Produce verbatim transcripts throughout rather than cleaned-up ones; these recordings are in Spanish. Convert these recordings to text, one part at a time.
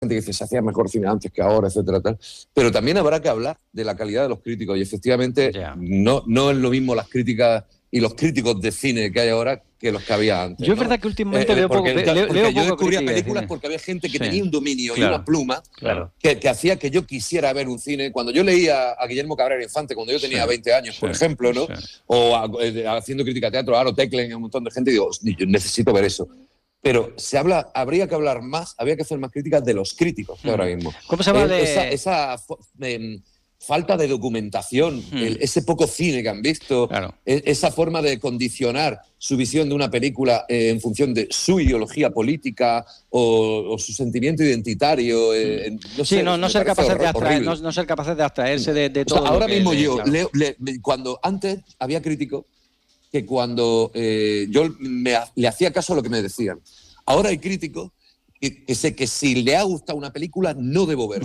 gente que dice se hacía mejor cine antes que ahora, etcétera, tal. Pero también habrá que hablar de la calidad de los críticos y efectivamente yeah. no, no es lo mismo las críticas y los críticos de cine que hay ahora que los que había antes. Yo es ¿no? verdad que últimamente eh, leo porque, poco, leo, porque leo yo poco descubría crítica películas de porque había gente que sí. tenía un dominio claro. y una pluma claro. que, que hacía que yo quisiera ver un cine. Cuando yo leía a Guillermo Cabrera Infante cuando yo tenía sí. veinte años, por sí. ejemplo, ¿no? Sí. o a, eh, haciendo crítica de teatro, a Aro Teclen, a un montón de gente, y digo, yo necesito ver eso. Pero se habla, habría que hablar más, habría que hacer más críticas de los críticos que mm. ahora mismo. ¿Cómo se llama eh, de...? Esa, esa eh, falta de documentación, mm. el, ese poco cine que han visto, claro. eh, esa forma de condicionar su visión de una película eh, en función de su ideología política o, o su sentimiento identitario. Eh, no sí, sé, no, no, ser capaces de abstraer, no, no ser capaces de abstraerse de, de todo. O sea, ahora lo que mismo le, yo, claro. leo, le, cuando antes había críticos que cuando eh, yo me, le hacía caso a lo que me decían. Ahora hay críticos que, que sé que si le ha gustado una película no debo verla.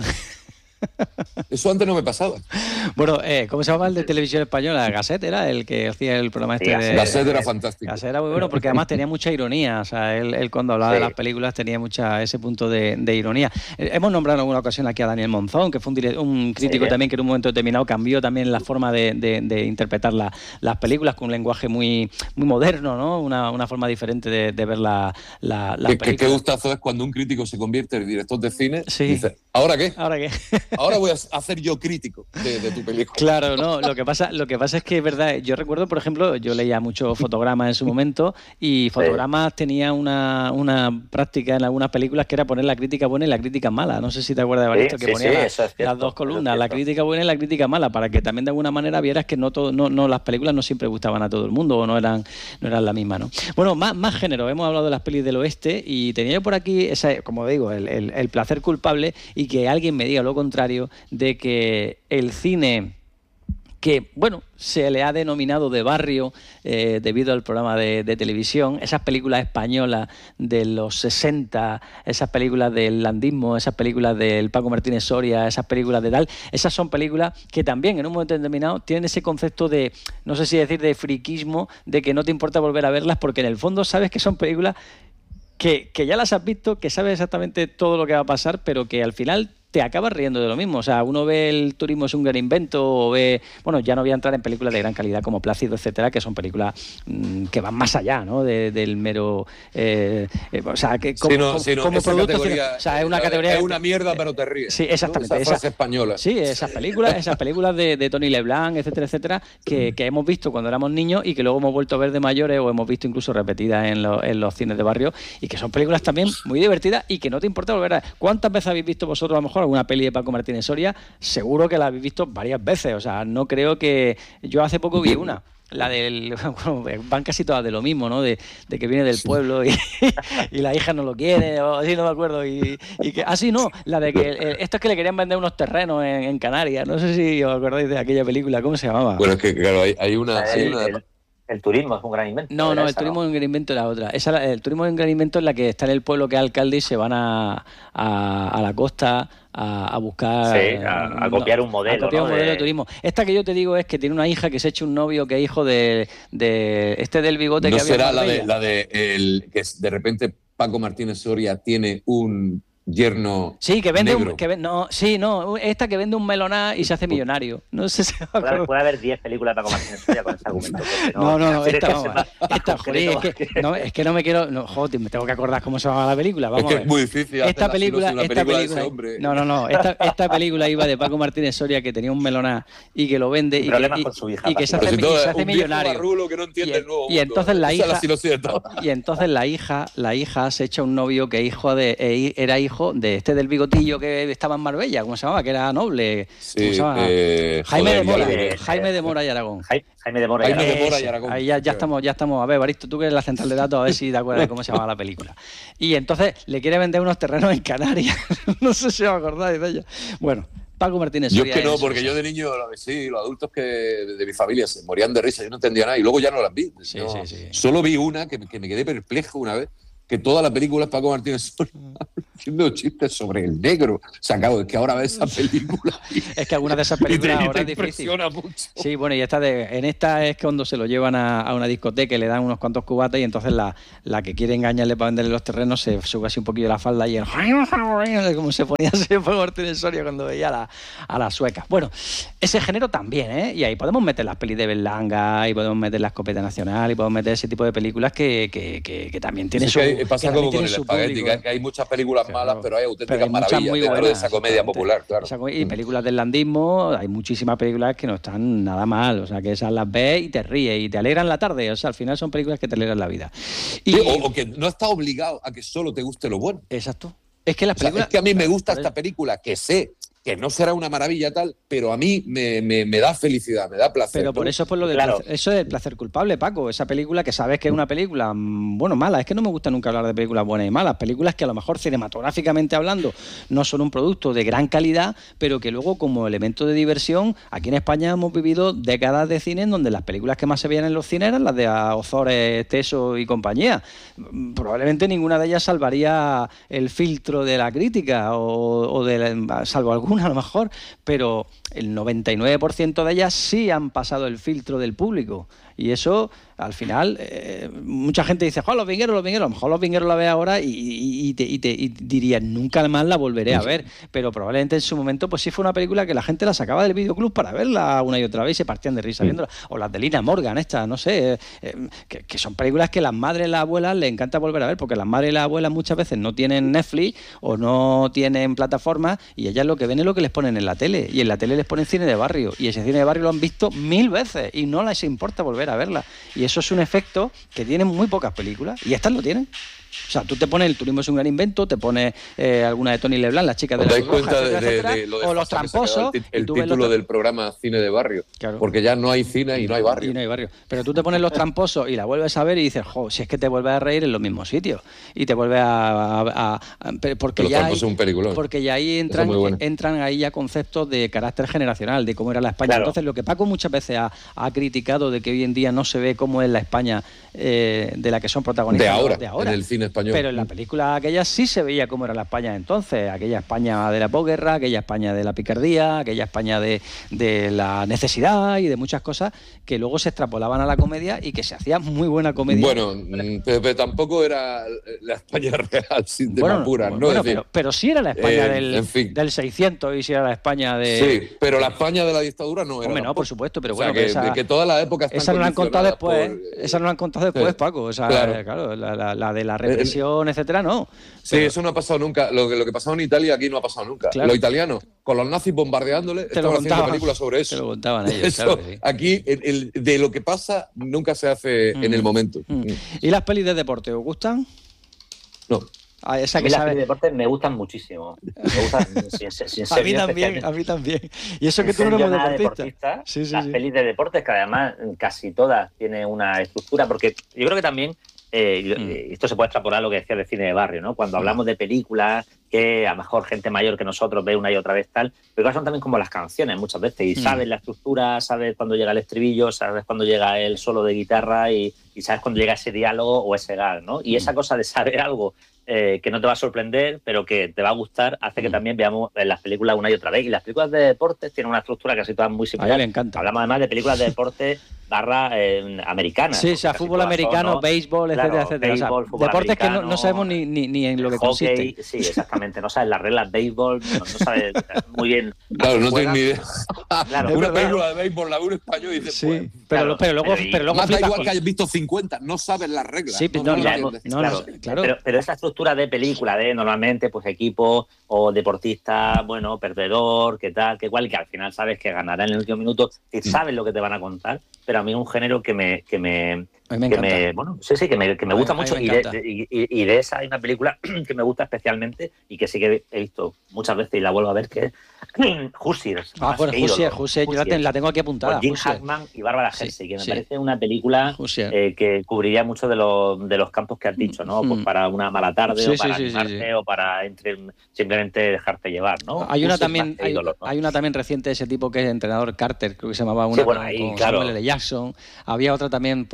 Eso antes no me pasaba. Bueno, eh, ¿cómo se llama el de televisión española? Gasset era el que hacía el programa este de... Gasset era fantástico. Gasset era muy bueno porque además tenía mucha ironía. O sea, él, él cuando hablaba sí. de las películas tenía mucha ese punto de, de ironía. Eh, hemos nombrado en alguna ocasión aquí a Daniel Monzón, que fue un, dire- un crítico sí. también que en un momento determinado cambió también la forma de, de, de interpretar la, las películas con un lenguaje muy, muy moderno, ¿no? Una, una forma diferente de, de ver la, la, las ¿Qué, películas. Qué gustazo es cuando un crítico se convierte en director de cine sí. y dice, ¿ahora qué? ¿Ahora qué? Ahora voy a hacer yo crítico de, de tu película. Claro, no, lo que pasa, lo que pasa es que es verdad, yo recuerdo, por ejemplo, yo leía mucho Fotogramas en su momento y Fotogramas sí. tenía una, una práctica en algunas películas que era poner la crítica buena y la crítica mala. No sé si te acuerdas de Evaristo, sí, que sí, ponía sí, la, es las dos columnas, la crítica buena y la crítica mala, para que también de alguna manera vieras que no todo, no, no las películas no siempre gustaban a todo el mundo o no eran, no eran la misma, ¿no? Bueno, más, más género, hemos hablado de las pelis del oeste y tenía yo por aquí, esa, como digo, el, el, el placer culpable y que alguien me diga lo contrario de que el cine que, bueno, se le ha denominado de barrio eh, debido al programa de, de televisión, esas películas españolas de los sesenta, esas películas del landismo, esas películas del Paco Martínez Soria, esas películas de tal, esas son películas que también en un momento determinado tienen ese concepto de, no sé si decir de friquismo, de que no te importa volver a verlas porque en el fondo sabes que son películas que, que ya las has visto, que sabes exactamente todo lo que va a pasar, pero que al final te acabas riendo de lo mismo. O sea, uno ve El turismo es un gran invento o ve... Bueno, ya no voy a entrar en películas de gran calidad como Plácido, etcétera, que son películas mmm, que van más allá, ¿no? De, del mero... Eh, eh, o sea, que como, sí, no, sí, no, como producto... Sino, o sea, es una categoría... Es una mierda, pero te ríes. Sí, exactamente. ¿no? Esa frase española. Sí, esas películas, esas películas de, de Tony Leblanc, etcétera, etcétera, que, que hemos visto cuando éramos niños y que luego hemos vuelto a ver de mayores o hemos visto incluso repetidas en, lo, en los cines de barrio y que son películas también muy divertidas y que no te importa volver a... ¿Cuántas veces habéis visto vosotros a lo mejor alguna peli de Paco Martínez Soria? Seguro que la habéis visto varias veces, o sea, no creo que... Yo hace poco vi una, la del... Bueno, van casi todas de lo mismo, ¿no? De, de que viene del pueblo y, y la hija no lo quiere, o así, no me acuerdo, y, y que... Ah, sí, no, la de que... El, esto es que le querían vender unos terrenos en, en Canarias, no sé si os acordáis de aquella película, ¿cómo se llamaba? Bueno, es que claro, hay, hay una... El, hay una... El, el turismo es un gran invento. No, no, el esa, turismo ¿no? es un gran invento era otra. Esa, el turismo es un gran invento en la que está en el pueblo que es alcalde y se van a, a, a la costa a, a buscar... Sí, a, a copiar un modelo. A copiar ¿no? un modelo de... de turismo. Esta que yo te digo es que tiene una hija que se ha hecho un novio que es hijo de, de este del bigote ¿No que había será en la de, Marbella? la de el, que de repente Paco Martínez Soria tiene un yerno Sí, que vende negro? un... Que ven, no, sí, no, esta que vende un meloná y se hace millonario. No sé si... Puede haber, puede haber diez películas de Paco Martínez Soria con ese argumento. No, no, no, esta, vamos, más, esta más joder, es, que, no, es que no me quiero... No, joder, me tengo que acordar cómo se llama la película. Vamos es que a ver. es muy difícil Esta película, una esta película, película de ese hombre. No, no, no. Esta, esta película iba de Paco Martínez Soria que tenía un meloná y que lo vende y que, y, con su hija, y que se hace, si y se hace un millonario. Que no entiende y, el nuevo y entonces mundo. la hija... La y entonces la hija, la hija se echa un novio que hijo de, eh, era hijo de este del bigotillo que estaba en Marbella, ¿cómo se llamaba? Que era noble. Sí, eh, Jaime joder, de Mora. de, Jaime de Mora y Aragón. Jaime de Mora y Jaime Aragón. de Mora y Aragón. Ahí ya, ya estamos, ya estamos. A ver, Evaristo, tú que eres la central de datos, a ver si te acuerdas de cómo se llamaba la película. Y entonces le quiere vender unos terrenos en Canarias. No sé si os acordáis de ella. Bueno, Paco Martínez Soria. Yo es que no, es, porque yo de niño, sí, los adultos que de mi familia se morían de risa, yo no entendía nada y luego ya no las vi. Sí, no, sí, sí. Solo vi una que, que me quedé perplejo una vez, que toda la película es Paco Martínez Soria haciendo chistes sobre el negro. Sacado, es que ahora ves esa película. Es que algunas de esas películas y te, ahora y te es difícil. Mucho. Sí, bueno, y esta de, en esta es cuando se lo llevan a, a una discoteca y le dan unos cuantos cubatas y entonces la, la que quiere engañarle para venderle los terrenos se sube así un poquillo la falda y el como se ponía así Paco Martínez Soria cuando veía a la, a las suecas. Bueno, ese género también, ¿eh? Y ahí podemos meter las pelis de Berlanga y podemos meter la Escopeta Nacional y podemos meter ese tipo de películas que, que, que, que también tienen su público. Pasa como con el espagueti, que, que hay muchas películas claro, malas, pero hay auténticas pero hay maravillas muy dentro buenas, de esa comedia popular, claro. Y películas del landismo, hay muchísimas películas que no están nada mal, o sea, que esas las ves y te ríes y te alegran la tarde, o sea, al final son películas que te alegran la vida. Y, sí, o, o que no estás obligado a que solo te guste lo bueno. Exacto. Es que las películas... O sea, es que a mí me gusta esta película, que sé que no será una maravilla tal, pero a mí me, me, me da felicidad, me da placer. Pero por ¿no? eso es por lo del claro. placer, eso es el placer culpable, Paco. Esa película que sabes que es una película, bueno, mala. Es que no me gusta nunca hablar de películas buenas y malas. Películas que a lo mejor cinematográficamente hablando no son un producto de gran calidad, pero que luego como elemento de diversión, aquí en España hemos vivido décadas de cine en donde las películas que más se veían en los cines eran las de Ozores, Teso y compañía. Probablemente ninguna de ellas salvaría el filtro de la crítica, o, o de la, salvo alguna a lo mejor, pero el noventa y nueve por ciento de ellas sí han pasado el filtro del público. Y eso, al final, eh, mucha gente dice, ¡jo, los vingueros, los vingueros! A lo mejor los vingueros la ve ahora y, y, y, te, y, te, y dirías, nunca más la volveré a ver. Pero probablemente en su momento, pues sí fue una película que la gente la sacaba del videoclub para verla una y otra vez y se partían de risa viéndola. O las de Lina Morgan, estas, no sé, eh, eh, que, que son películas que las madres y las abuelas les encanta volver a ver, porque las madres y las abuelas muchas veces no tienen Netflix o no tienen plataformas y ellas lo que ven es lo que les ponen en la tele. Y en la tele les ponen cine de barrio. Y ese cine de barrio lo han visto mil veces y no les importa volver a verla. Y eso es un efecto que tienen muy pocas películas y estas lo tienen. O sea, tú te pones El turismo es un gran invento, te pones eh, alguna de Tony Leblanc, las chicas de la ¿Te das cuenta de, de, de lo o Los tramposos, el, el título del programa Cine de Barrio? Claro. Porque ya no hay cine y no hay barrio. Y no hay barrio. Pero tú te pones Los tramposos y la vuelves a ver y dices, jo, si es que te vuelves a reír en los mismos sitios. Y te vuelves a... a, a, a porque Los ya tramposos hay, es un peliculón. Porque ya ahí entran, entran ahí ya conceptos de carácter generacional, de cómo era la España. Claro. Entonces, lo que Paco muchas veces ha, ha criticado de que hoy en día no se ve cómo es la España eh, de la que son protagonistas de ahora, de ahora, en el cine español. Pero en la película aquella sí se veía cómo era la España entonces, aquella España de la posguerra, aquella España de la picardía, aquella España de, de la necesidad y de muchas cosas que luego se extrapolaban a la comedia y que se hacía muy buena comedia. Bueno, pero, pero tampoco era la España real, sin de bueno, pura, ¿no? Bueno, decir, pero, pero sí era la España eh, del, en fin. del seiscientos y sí era la España de... Sí, pero la España de la dictadura no era. Hombre, no, por supuesto, pero o sea, bueno, que, esa, que toda la época esa no la han contado después, por, esa no la han contado después, sí, Paco, o sea, claro, claro la, la, la de la represión, eh, etcétera, no. Sí, pero, eso no ha pasado nunca. Lo que, lo que pasó en Italia aquí no ha pasado nunca. Claro. Los italianos, con los nazis bombardeándole, te estaban haciendo películas sobre eso. Te lo contaban ellos, eso, claro que sí. Aquí, el, el, de lo que pasa, nunca se hace mm. en el momento. Mm. ¿Y las pelis de deporte, os gustan? No. Ah, esa a mí que las sabe... pelis de deporte me gustan muchísimo. Me gustan, sin, sin a mí también, a mí también. Y eso que tú no eres deportista. deportista sí, sí, las sí. pelis de deportes, que además casi todas tienen una estructura, porque yo creo que también eh, mm. esto se puede extrapolar a lo que decía de cine de barrio, ¿no? Cuando hablamos de películas que a lo mejor gente mayor que nosotros ve una y otra vez tal, pero son también como las canciones muchas veces, y mm. sabes la estructura, sabes cuando llega el estribillo, sabes cuando llega el solo de guitarra y, y sabes cuando llega ese diálogo o ese gag, ¿no? Y mm. esa cosa de saber algo Eh, que no te va a sorprender, pero que te va a gustar, hace que mm. también veamos las películas una y otra vez. Y las películas de deportes tienen una estructura casi todas muy similar. A mí me encanta. Hablamos además de películas de deporte barra eh, americanas. Sí, o sea, fútbol americano, son, ¿no? béisbol, etcétera, claro, etcétera. Béisbol, o sea, deportes que no, no sabemos ni, ni, ni en lo que hockey, consiste. Sí, exactamente. No sabes las reglas de béisbol, no, no sabes muy bien. Claro, no tengo ni idea. Claro, una película de béisbol, la ve un español y dice, sí, pues, pero, claro, pero luego, pero, pero luego más da igual que hayas visto cincuenta, no sabes las reglas. Sí, no, no, no, no, no, no, claro, no, claro. Pero, pero esa estructura de película de normalmente pues equipo o deportista, bueno, perdedor, qué tal, qué cual, que al final sabes que ganará en el último minuto, y sabes lo que te van a contar, pero a mí es un género que me que me, me que me bueno, sí, sí, que me, que me gusta a mí, mucho me y, de, de, y, y de esa hay una película que me gusta especialmente y que sí que he visto muchas veces y la vuelvo a ver, que es Hoosiers. Ah, bueno, Hoosiers, Hoosiers, yo la, la tengo aquí apuntada. Con Jim Hackman y Bárbara Hershey, sí, que me sí. parece una película eh, que cubriría mucho de los, de los campos que has dicho, ¿no? Mm. Pues para una mala tarde sí, o para sí, animarte sí, sí. o para entre, simplemente dejarte llevar, ¿no? Hay una, también, hay, ídolos, ¿no? hay una también reciente de ese tipo que es el entrenador Carter, creo que se llamaba una sí, bueno, con, ahí, con claro. Samuel L. Jackson. Había otra también con, con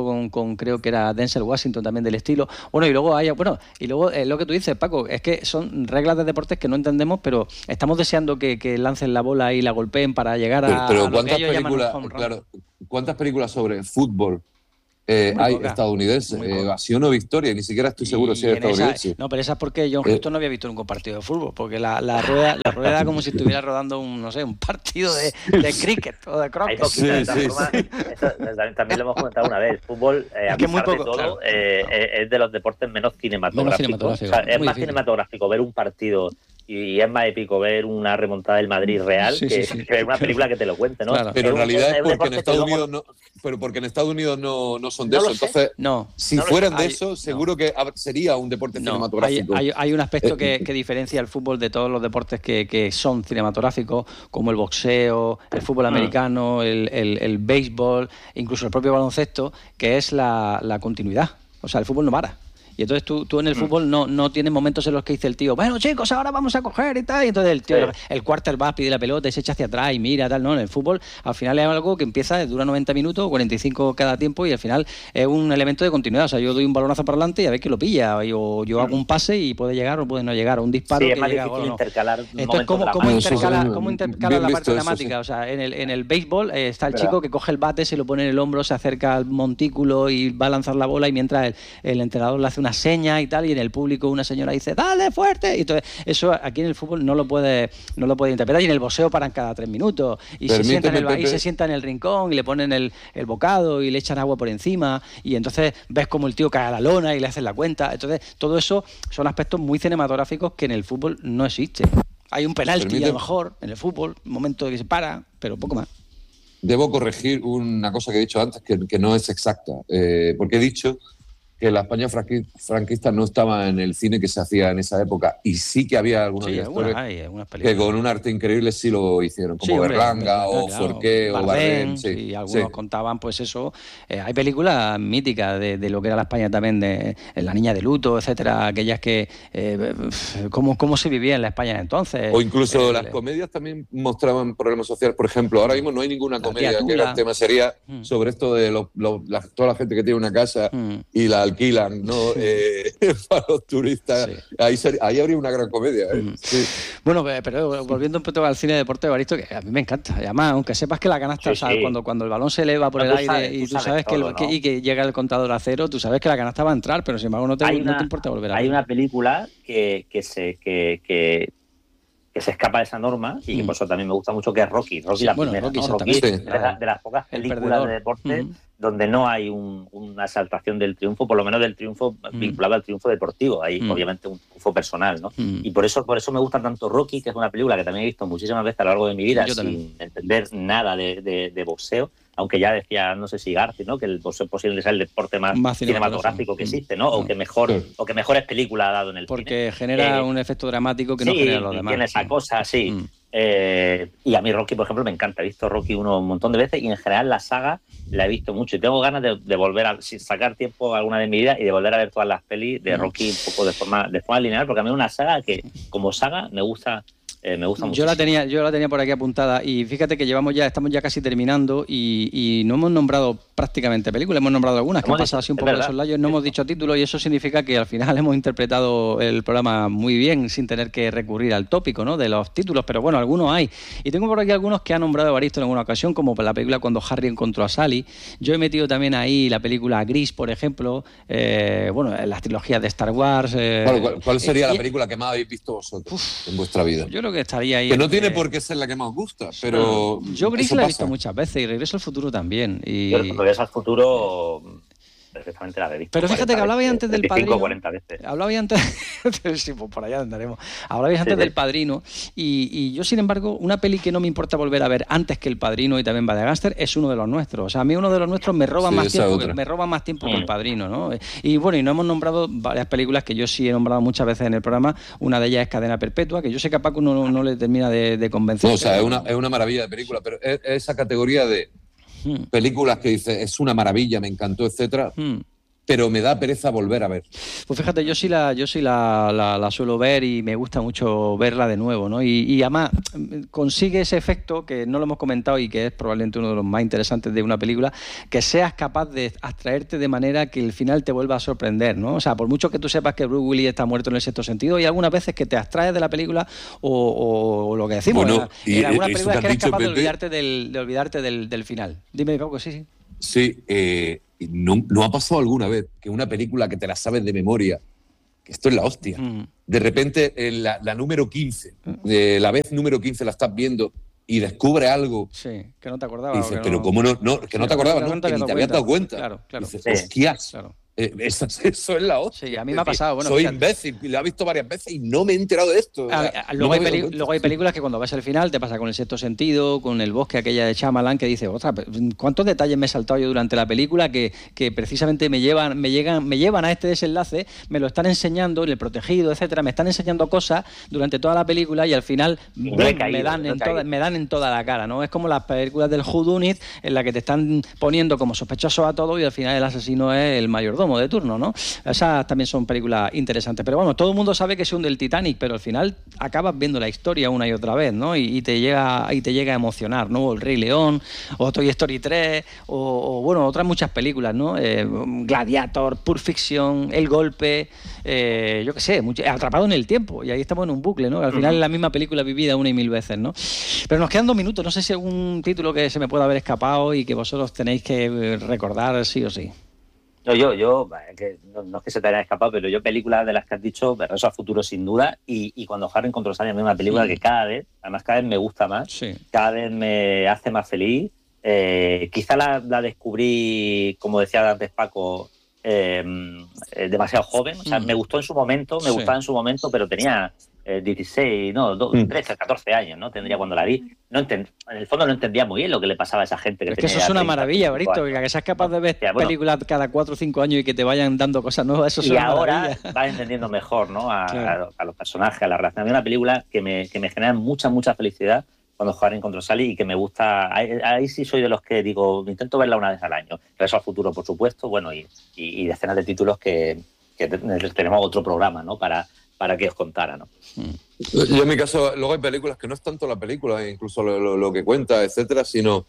con, creo que era Denzel Washington también del estilo. Bueno, y luego hay, bueno, y luego eh, lo que tú dices, Paco, es que son reglas de deportes que no entendemos, pero estamos deseando que, que lancen la bola y la golpeen para llegar a, pero, pero a lo ¿cuántas que ellos películas, llaman un home run? claro, ¿cuántas películas sobre fútbol Eh, hay poca, estadounidenses, eh, ha sido una victoria, ni siquiera estoy seguro si es estadounidense. Esa, no, pero esa es porque John Huston eh, no había visto nunca un partido de fútbol, porque la, la rueda la rueda como si estuviera rodando un, no sé, un partido de, de cricket o de croquet. Sí, sí, sí. Eso, también lo hemos comentado una vez. Fútbol, eh, a es que muy poco, de todo, claro, eh, no. es de los deportes menos cinematográficos. Menos cinematográfico, o sea, es más difícil. cinematográfico ver un partido y es más épico ver una remontada del Madrid real sí, que, sí, sí. que ver una película que te lo cuente, ¿no? Claro. Pero en realidad es porque en Estados luego... Unidos no, pero porque en Estados Unidos no, no son de no eso. Entonces, no, si no fueran de hay, eso, seguro no. que sería un deporte no, cinematográfico. Hay, hay, hay un aspecto eh, que, que diferencia el fútbol de todos los deportes que, que son cinematográficos, como el boxeo, el fútbol americano, el, el, el béisbol, incluso el propio baloncesto, que es la, la continuidad. O sea, el fútbol no para. Y entonces tú, tú en el fútbol no, no tienes momentos en los que dice el tío, bueno chicos, ahora vamos a coger y tal, y entonces el tío, sí. el quarterback pide la pelota y se echa hacia atrás y mira, tal, no, en el fútbol al final es algo que empieza, dura noventa minutos, cuarenta y cinco cada tiempo y al final es un elemento de continuidad, o sea, yo doy un balonazo para adelante y a ver quién lo pilla, o yo hago un pase y puede llegar o puede no llegar, o un disparo sí, que es más llega difícil o no. intercalar. Entonces, ¿cómo, cómo intercala, cómo intercala la parte eso, dramática? sí. O sea, en el, en el béisbol eh, está el ¿verdad? Chico que coge el bate, se lo pone en el hombro, se acerca al montículo y va a lanzar la bola y mientras el, el entrenador le hace una seña y tal, y en el público una señora dice ¡dale fuerte! Y entonces eso aquí en el fútbol no lo puede no lo puede interpretar, y en el boxeo paran cada tres minutos y se, sienta en el, y se sienta en el rincón y le ponen el, el bocado y le echan agua por encima y entonces ves como el tío cae a la lona y le hacen la cuenta. Entonces todo eso son aspectos muy cinematográficos que en el fútbol no existe. Hay un penalti Permite... a lo mejor en el fútbol, un momento que se para, pero poco más. Debo corregir una cosa que he dicho antes que, que no es exacta, eh, porque he dicho que la España franquista no estaba en el cine que se hacía en esa época, y sí que había algunos sí, directores hay, hay que con un arte increíble sí lo hicieron, como sí, hombre, Berlanga o claro, Forqué o Bardem. Sí, y algunos sí. contaban pues eso. Eh, hay películas míticas de, de lo que era la España también, de La Niña de Luto, etcétera, aquellas que eh, cómo, cómo se vivía en la España entonces. O incluso el, las comedias también mostraban problemas sociales. Por ejemplo, ahora mismo no hay ninguna comedia que el tema sería mm. sobre esto de lo, lo, la, toda la gente que tiene una casa mm. y la alquilan, ¿no? Eh, para los turistas. Sí. Ahí, ser, ahí habría una gran comedia. ¿eh? Mm. Sí. Bueno, pero volviendo un poco al cine de deporte, Evaristo, que a mí me encanta. Además, aunque sepas que la canasta, sí, o sea, sí. cuando, cuando el balón se eleva por no, el aire sabes, y tú sabes, sabes que, todo, el, que, ¿no? y que llega el contador a cero, tú sabes que la canasta va a entrar, pero sin embargo no te, una, no te importa volver a ver. Hay una película que, que se... Que, que... que se escapa de esa norma y que por eso también me gusta mucho, que es Rocky. Rocky sí, la bueno, primera, Rocky, ¿no? Rocky sí. de, la, de las pocas películas de deporte uh-huh. donde no hay un, una exaltación del triunfo, por lo menos del triunfo uh-huh. vinculado al triunfo deportivo. Hay uh-huh. obviamente un triunfo personal, ¿no? Uh-huh. Y por eso, por eso me gusta tanto Rocky, que es una película que también he visto muchísimas veces a lo largo de mi vida Yo sin también. entender nada de, de, de boxeo. Aunque ya decía, no sé si Garci, ¿no? Que el boxeo posible es el deporte más, más cinematográfico que existe, ¿no? O que mejor sí. o que mejores películas ha dado en el Porque cine. genera eh, un efecto dramático que sí, no genera los demás. Tiene esa cosa, sí. Mm. Eh, y a mí Rocky, por ejemplo, me encanta. He visto Rocky uno un montón de veces y en general la saga la he visto mucho. Y tengo ganas de, de volver a sin sacar tiempo alguna de mi vida y de volver a ver todas las pelis de Rocky un poco de forma, de forma lineal, porque a mí es una saga que, como saga, me gusta. Eh, me gusta mucho. Yo la tenía, yo la tenía por aquí apuntada y fíjate que llevamos ya, estamos ya casi terminando y, y no hemos nombrado prácticamente películas, hemos nombrado algunas que han pasado así un poco de soslayo, no hemos dicho títulos y eso significa que al final hemos interpretado el programa muy bien sin tener que recurrir al tópico, ¿no? De los títulos, pero bueno, algunos hay. Y tengo por aquí algunos que ha nombrado Evaristo en alguna ocasión, como la película Cuando Harry encontró a Sally. Yo he metido también ahí la película Gris, por ejemplo, eh, bueno, las trilogías de Star Wars. Eh, bueno, ¿cuál, ¿Cuál sería eh, la película que más habéis visto vosotros uf, en vuestra vida? Yo creo que estaría ahí. Que no tiene por qué ser la que más gusta, pero. Yo Gris la he visto muchas veces y Regreso al Futuro también. Y... Yo Regreso al Futuro perfectamente la he visto. Pero fíjate que hablabais antes del Padrino. cuarenta veces. Hablabais antes. sí, pues por allá andaremos. Hablabais antes sí, del Padrino. Y, y yo, sin embargo, una peli que no me importa volver a ver antes que El Padrino y también va de gángster es uno de los nuestros. O sea, a mí uno de los nuestros me roba sí, más tiempo que, me roba más tiempo mm. que El Padrino, ¿no? Y bueno, y no hemos nombrado varias películas que yo sí he nombrado muchas veces en el programa. Una de ellas es Cadena Perpetua, que yo sé que a Paco no, no le termina de, de convencer. No, o sea, es una, es una maravilla de película, pero es, es esa categoría de mm. películas que dice es una maravilla, me encantó, etcétera. Mm. pero me da pereza volver a ver. Pues fíjate, yo sí la, yo sí la, la, la suelo ver y me gusta mucho verla de nuevo, ¿no? Y, y además consigue ese efecto que no lo hemos comentado y que es probablemente uno de los más interesantes de una película, que seas capaz de abstraerte de manera que el final te vuelva a sorprender, ¿no? O sea, por mucho que tú sepas que Bruce Willis está muerto en el sexto sentido, hay algunas veces que te abstraes de la película o, o, o lo que decimos, bueno, en, en algunas películas que, que eres dicho, capaz Pepe, de olvidarte del, de olvidarte del, del final. Dime, Paco, sí, sí. Sí, eh, no, no ha pasado alguna vez que una película que te la sabes de memoria, que esto es la hostia, mm. de repente eh, la, la número quince, eh, la vez número quince la estás viendo y descubre algo. Sí, que no te acordabas. Y dices, no... pero ¿cómo no? no que no te acordabas, no, que ni te habías dado cuenta. Claro, claro. Y dices, sí, hostias. Claro. Eh, eso, eso es la hostia. Sí, a mí me ha pasado. Bueno, soy fíjate. imbécil, y lo he visto varias veces y no me he enterado de esto. A, a, luego, no hay peli- luego hay películas que cuando vas al final te pasa con El sexto sentido, con El bosque, aquella de Shyamalan, que dice, ostras, ¿cuántos detalles me he saltado yo durante la película que, que precisamente me llevan, me llegan, me llevan a este desenlace, me lo están enseñando, en El protegido, etcétera, me están enseñando cosas durante toda la película y al final no boom, caído, me, dan no en toda, me dan en toda la cara, ¿no? Es como las películas del whodunit en la que te están poniendo como sospechosos a todos y al final el asesino es el mayordomo de turno, ¿no? Esas también son películas interesantes. Pero bueno, todo el mundo sabe que se hunde el Titanic, pero al final acabas viendo la historia una y otra vez, ¿no? Y, y te llega y te llega a emocionar, ¿no? O El Rey León, o Toy Story tres, o, o bueno, otras muchas películas, ¿no? Eh, Gladiator, Pulp Fiction, El Golpe, eh, yo qué sé, mucho, Atrapado en el tiempo. Y ahí estamos en un bucle, ¿no? Al final uh-huh. es la misma película vivida una y mil veces, ¿no? Pero nos quedan dos minutos. No sé si hay algún título que se me pueda haber escapado y que vosotros tenéis que recordar sí o sí. No, yo, yo que no, no es que se te haya escapado, pero yo películas de las que has dicho, Regreso al futuro sin duda, y, y Cuando Harry encontró Sally, a mí es una película sí. que cada vez, además cada vez me gusta más, sí. cada vez me hace más feliz. Eh, quizá la, la descubrí, como decía antes Paco, eh, eh, demasiado joven, o sea, mm. me gustó en su momento, me sí. gustaba en su momento, pero tenía eh, dieciséis, no, trece, catorce años, ¿no? Tendría cuando la vi. No entend, en el fondo no entendía muy bien lo que le pasaba a esa gente que es tenía. Es que eso es una maravilla, Brito, que seas capaz de ver bueno, películas cada cuatro o cinco años y que te vayan dando cosas nuevas, eso es una maravilla. Y ahora vas entendiendo mejor, ¿no? A, claro. a, a los personajes, a la relación. A mí una película que me, que me genera mucha, mucha felicidad Cuando Harry encontró Sally y que me gusta. Ahí, ahí sí soy de los que digo, intento verla una vez al año. Regreso al futuro, por supuesto, bueno, y, y, y decenas de títulos que, que tenemos otro programa, ¿no? Para, para que os contara, ¿no? Yo en mi caso, luego hay películas que no es tanto la película, incluso lo, lo, lo que cuenta, etcétera, sino,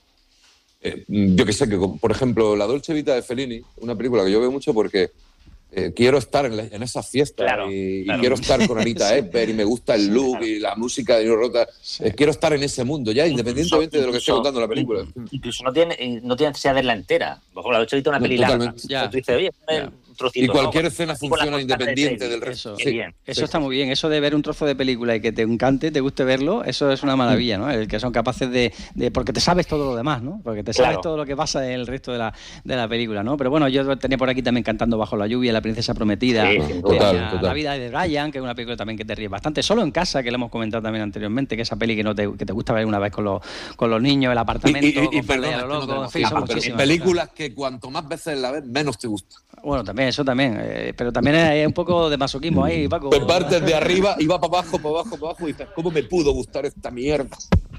eh, yo que sé, que por ejemplo, La Dolce Vita de Fellini, una película que yo veo mucho porque eh, quiero estar en, la, en esas fiestas claro, y, claro. y quiero estar con Anita sí. Ekberg y me gusta el look claro. y la música de Nino Rota. Sí. Eh, quiero estar en ese mundo ya, independientemente incluso, de lo que esté contando la película. Incluso no tiene, no tiene necesidad de verla entera. Por ejemplo, La Dolce Vita es una peli larga. Tú dices, oye, yeah. Trocito, y cualquier ¿no? escena funciona independiente del resto. Eso, sí. eso sí. está muy bien. Eso de ver un trozo de película y que te encante, te guste verlo, eso es una maravilla, ¿no? El que son capaces de, de... Porque te sabes todo lo demás, ¿no? Porque te sabes claro. todo lo que pasa en el resto de la, de la película, ¿no? Pero bueno, yo tenía por aquí también Cantando bajo la lluvia, La princesa prometida, sí, eh, total, la, total. la vida de Brian, que es una película también que te ríes bastante. Solo en casa, que lo hemos comentado también anteriormente, que esa peli que, no te, que te gusta ver una vez con los, con los niños, el apartamento, y, y, y, con y perdona, lo loco, no en fin, son muchísimas. Películas que cuanto más veces la ves, menos te gusta. Bueno, también, eso también. Eh, pero también hay un poco de masoquismo ahí, Paco. Te partes de arriba y va para abajo, para abajo, para abajo y dices, ¿cómo me pudo gustar esta mierda?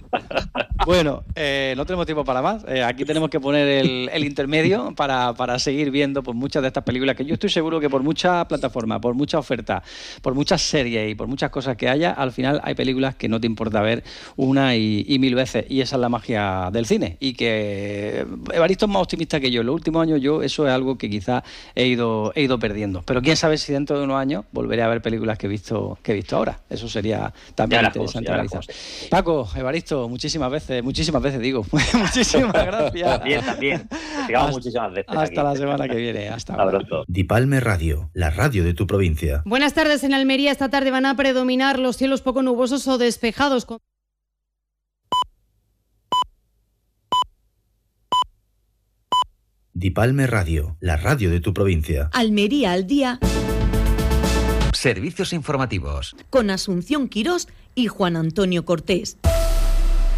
Bueno, eh, no tenemos tiempo para más. Eh, aquí tenemos que poner el, el intermedio para, para seguir viendo pues, muchas de estas películas que yo estoy seguro que por mucha plataforma, por mucha oferta, por muchas series y por muchas cosas que haya, al final hay películas que no te importa ver una y, y mil veces. Y esa es la magia del cine. Y que Evaristo es más optimista que yo. En los últimos años yo eso es algo que quizás he ido, he ido perdiendo. Pero quién sabe si dentro de unos años volveré a ver películas que he visto, que he visto ahora. Eso sería también ya interesante analizar. Paco, Evaristo, muchísimas veces, muchísimas veces digo, muchísimas gracias. También, también. Sigamos muchísimas veces. Hasta aquí. La semana que viene. Hasta ahora. Dipalme Radio, la radio de tu provincia. Buenas tardes. En Almería esta tarde van a predominar los cielos poco nubosos o despejados. Con... Dipalme Radio, la radio de tu provincia. Almería al día. Servicios informativos. Con Asunción Quirós y Juan Antonio Cortés.